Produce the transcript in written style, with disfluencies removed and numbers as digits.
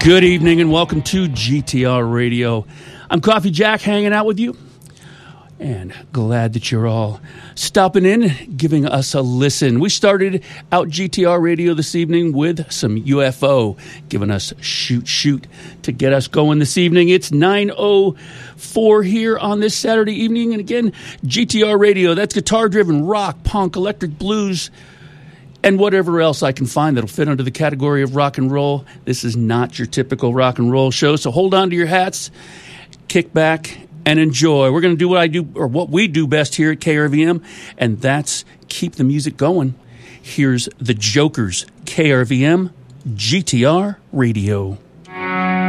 Good evening and welcome to GTR Radio. I'm Coffee Jack hanging out with you and glad that you're all stopping in, giving us a listen. We started out GTR Radio this evening with some UFO, giving us Shoot to get us going this evening. It's 9:04 here on this Saturday evening. And again, GTR Radio, that's guitar-driven rock, punk, electric blues, and whatever else I can find that'll fit under the category of rock and roll. This is not your typical rock and roll show, so hold on to your hats, kick back, and enjoy. We're going to do what we do best here at KRVM, and that's keep the music going. Here's the Jokers, KRVM, GTR Radio.